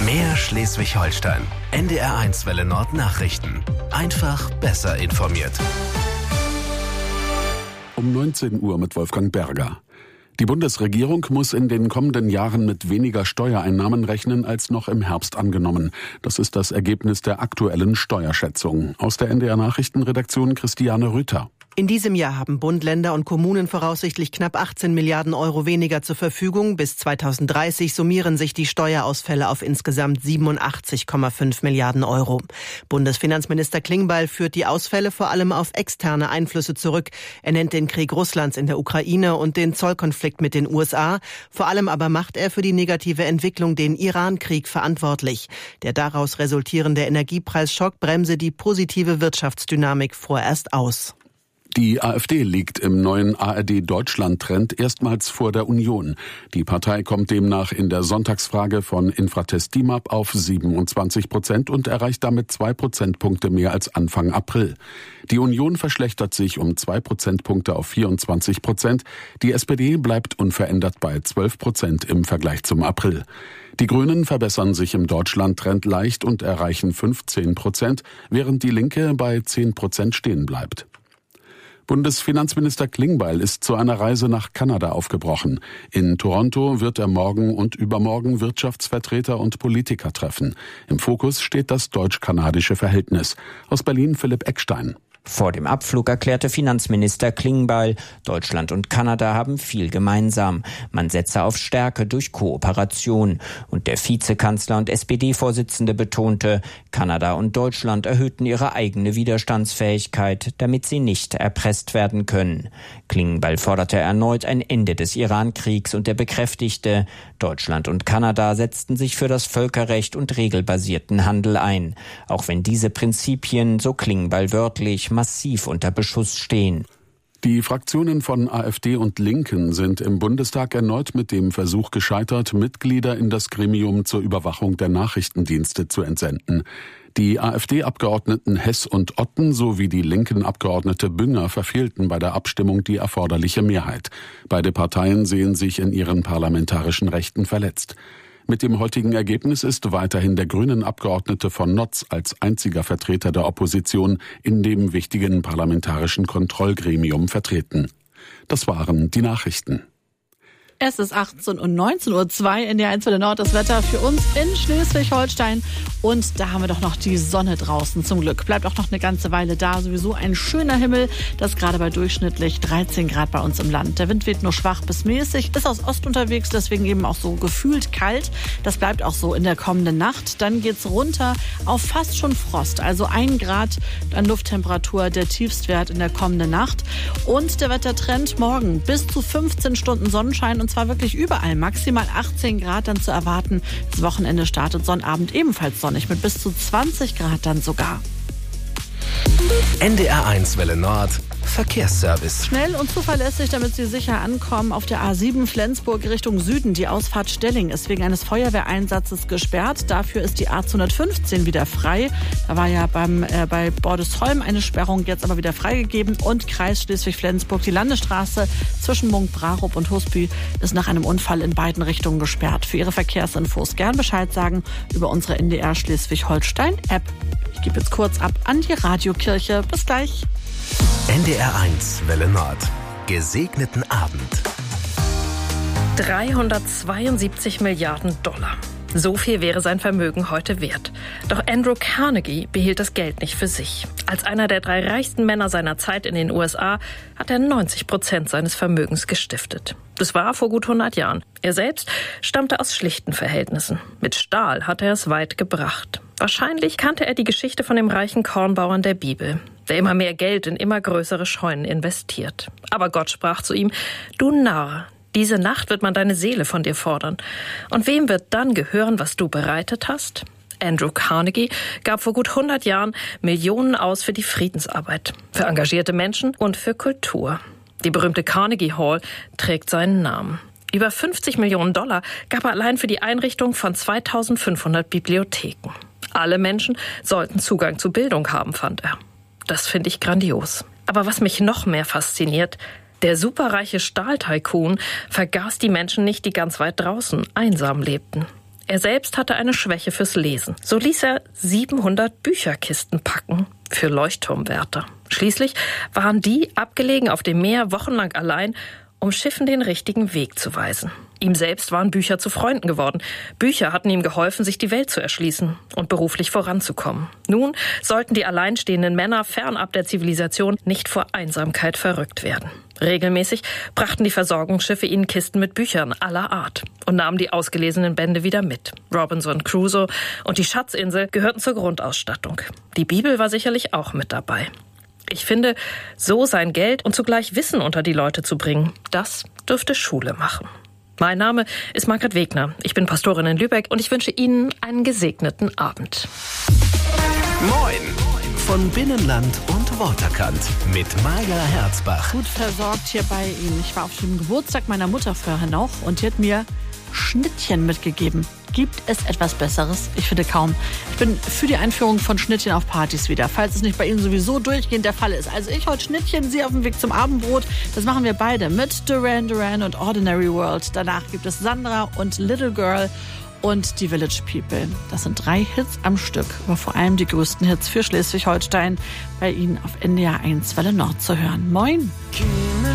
Mehr Schleswig-Holstein. NDR1 Welle Nord Nachrichten. Einfach besser informiert. Um 19 Uhr mit Wolfgang Berger. Die Bundesregierung muss in den kommenden Jahren mit weniger Steuereinnahmen rechnen als noch im Herbst angenommen. Das ist das Ergebnis der aktuellen Steuerschätzung. Aus der NDR Nachrichtenredaktion Christiane Rüther. In diesem Jahr haben Bund, Länder und Kommunen voraussichtlich knapp 18 Milliarden Euro weniger zur Verfügung. Bis 2030 summieren sich die Steuerausfälle auf insgesamt 87,5 Milliarden Euro. Bundesfinanzminister Klingbeil führt die Ausfälle vor allem auf externe Einflüsse zurück. Er nennt den Krieg Russlands in der Ukraine und den Zollkonflikt mit den USA. Vor allem aber macht er für die negative Entwicklung den Iran-Krieg verantwortlich. Der daraus resultierende Energiepreisschock bremse die positive Wirtschaftsdynamik vorerst aus. Die AfD liegt im neuen ARD-Deutschland-Trend erstmals vor der Union. Die Partei kommt demnach in der Sonntagsfrage von Infratest DIMAP auf 27% und erreicht damit 2 Prozentpunkte mehr als Anfang April. Die Union verschlechtert sich um 2 Prozentpunkte auf 24%. Die SPD bleibt unverändert bei 12% im Vergleich zum April. Die Grünen verbessern sich im Deutschland-Trend leicht und erreichen 15%, während die Linke bei 10% stehen bleibt. Bundesfinanzminister Klingbeil ist zu einer Reise nach Kanada aufgebrochen. In Toronto wird er morgen und übermorgen Wirtschaftsvertreter und Politiker treffen. Im Fokus steht das deutsch-kanadische Verhältnis. Aus Berlin Philipp Eckstein. Vor dem Abflug erklärte Finanzminister Klingbeil, Deutschland und Kanada haben viel gemeinsam. Man setze auf Stärke durch Kooperation. Und der Vizekanzler und SPD-Vorsitzende betonte, Kanada und Deutschland erhöhten ihre eigene Widerstandsfähigkeit, damit sie nicht erpresst werden können. Klingbeil forderte erneut ein Ende des Iran-Kriegs und er bekräftigte, Deutschland und Kanada setzten sich für das Völkerrecht und regelbasierten Handel ein. Auch wenn diese Prinzipien, so Klingbeil wörtlich, massiv unter Beschuss stehen. Die Fraktionen von AfD und Linken sind im Bundestag erneut mit dem Versuch gescheitert, Mitglieder in das Gremium zur Überwachung der Nachrichtendienste zu entsenden. Die AfD-Abgeordneten Hess und Otten sowie die linken Abgeordnete Bünger verfehlten bei der Abstimmung die erforderliche Mehrheit. Beide Parteien sehen sich in ihren parlamentarischen Rechten verletzt. Mit dem heutigen Ergebnis ist weiterhin der Grünen-Abgeordnete von Notz als einziger Vertreter der Opposition in dem wichtigen parlamentarischen Kontrollgremium vertreten. Das waren die Nachrichten. Es ist 18 und 19.02 Uhr in der NDR1 Welle Nord. Das Wetter für uns in Schleswig-Holstein. Und da haben wir doch noch die Sonne draußen zum Glück. Bleibt auch noch eine ganze Weile da. Sowieso ein schöner Himmel. Das gerade bei durchschnittlich 13 Grad bei uns im Land. Der Wind weht nur schwach bis mäßig. Ist aus Ost unterwegs, deswegen eben auch so gefühlt kalt. Das bleibt auch so in der kommenden Nacht. Dann geht's runter auf fast schon Frost. Also 1 Grad an Lufttemperatur, der Tiefstwert in der kommenden Nacht. Und der Wettertrend morgen bis zu 15 Stunden Sonnenschein. Und zwar wirklich überall. Maximal 18 Grad dann zu erwarten. Das Wochenende startet Sonnabend ebenfalls sonnig mit bis zu 20 Grad dann sogar. NDR1 Welle Nord Verkehrsservice. Schnell und zuverlässig, damit Sie sicher ankommen. Auf der A7 Flensburg Richtung Süden. Die Ausfahrt Stelling ist wegen eines Feuerwehreinsatzes gesperrt. Dafür ist die A215 wieder frei. Da war ja bei Bordesholm eine Sperrung, jetzt aber wieder freigegeben. Und Kreis Schleswig-Flensburg, die Landesstraße zwischen Munk-Brarup und Husby ist nach einem Unfall in beiden Richtungen gesperrt. Für Ihre Verkehrsinfos gern Bescheid sagen über unsere NDR Schleswig-Holstein-App. Ich gebe jetzt kurz ab an die Radiokirche. Bis gleich. NDR1 Welle Nord. Gesegneten Abend. 372 Milliarden Dollar. So viel wäre sein Vermögen heute wert. Doch Andrew Carnegie behielt das Geld nicht für sich. Als einer der 3 reichsten Männer seiner Zeit in den USA hat er 90% seines Vermögens gestiftet. Das war vor gut 100 Jahren. Er selbst stammte aus schlichten Verhältnissen. Mit Stahl hat er es weit gebracht. Wahrscheinlich kannte er die Geschichte von dem reichen Kornbauern der Bibel, der immer mehr Geld in immer größere Scheunen investiert. Aber Gott sprach zu ihm: Du Narr, diese Nacht wird man deine Seele von dir fordern. Und wem wird dann gehören, was du bereitet hast? Andrew Carnegie gab vor gut 100 Jahren Millionen aus für die Friedensarbeit, für engagierte Menschen und für Kultur. Die berühmte Carnegie Hall trägt seinen Namen. Über 50 Millionen Dollar gab er allein für die Einrichtung von 2500 Bibliotheken. Alle Menschen sollten Zugang zu Bildung haben, fand er. Das finde ich grandios. Aber was mich noch mehr fasziniert: Der superreiche Stahltycoon vergaß die Menschen nicht, die ganz weit draußen einsam lebten. Er selbst hatte eine Schwäche fürs Lesen. So ließ er 700 Bücherkisten packen für Leuchtturmwärter. Schließlich waren die, abgelegen auf dem Meer, wochenlang allein, um Schiffen den richtigen Weg zu weisen. Ihm selbst waren Bücher zu Freunden geworden. Bücher hatten ihm geholfen, sich die Welt zu erschließen und beruflich voranzukommen. Nun sollten die alleinstehenden Männer fernab der Zivilisation nicht vor Einsamkeit verrückt werden. Regelmäßig brachten die Versorgungsschiffe ihnen Kisten mit Büchern aller Art und nahmen die ausgelesenen Bände wieder mit. Robinson Crusoe und die Schatzinsel gehörten zur Grundausstattung. Die Bibel war sicherlich auch mit dabei. Ich finde, so sein Geld und zugleich Wissen unter die Leute zu bringen, das dürfte Schule machen. Mein Name ist Margret Wegner. Ich bin Pastorin in Lübeck und ich wünsche Ihnen einen gesegneten Abend. Moin von Binnenland und Waterkant mit Maja Herzbach. Gut versorgt hier bei Ihnen. Ich war auf dem Geburtstag meiner Mutter vorher noch und die hat mir Schnittchen mitgegeben. Gibt es etwas Besseres? Ich finde kaum. Ich bin für die Einführung von Schnittchen auf Partys wieder, falls es nicht bei Ihnen sowieso durchgehend der Fall ist. Also ich heute Schnittchen, Sie auf dem Weg zum Abendbrot. Das machen wir beide mit Duran Duran und Ordinary World. Danach gibt es Sandra und Little Girl und die Village People. Das sind 3 Hits am Stück, aber vor allem die größten Hits für Schleswig-Holstein bei Ihnen auf NDR 1 Welle Nord zu hören. Moin!